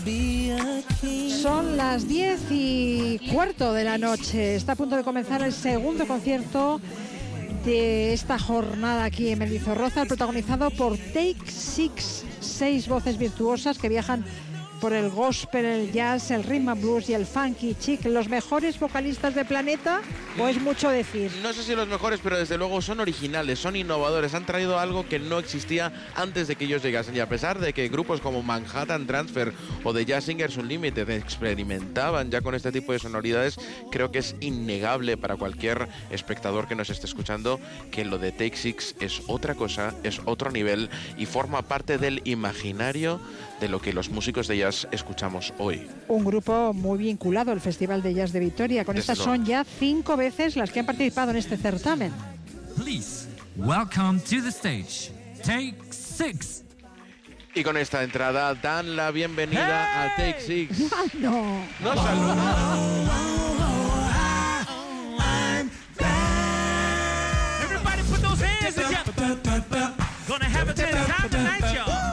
Son las 10:15 de la noche. Está a punto de comenzar el segundo concierto de esta jornada aquí en Mendizorroza, protagonizado por Take Six, 6 voces virtuosas que viajan por el gospel, el jazz, el rhythm and blues y el funky chic. ¿Los mejores vocalistas del planeta? ¿O es mucho decir? No sé si los mejores, pero desde luego son originales, son innovadores, han traído algo que no existía antes de que ellos llegasen. Y a pesar de que grupos como Manhattan Transfer o The Jazz Singers Unlimited experimentaban ya con este tipo de sonoridades, creo que es innegable para cualquier espectador que nos esté escuchando que lo de Take Six es otra cosa, es otro nivel y forma parte del imaginario de lo que los músicos de jazz escuchamos hoy. Un grupo muy vinculado al Festival de Jazz de Vitoria. Con estas son ya 5 veces las que han participado en este certamen. Please, welcome to the stage. Take Six. Y con esta entrada dan la bienvenida a Take Six. No. No saludan. Everybody put those hands together. Gonna have a good time tonight, y'all.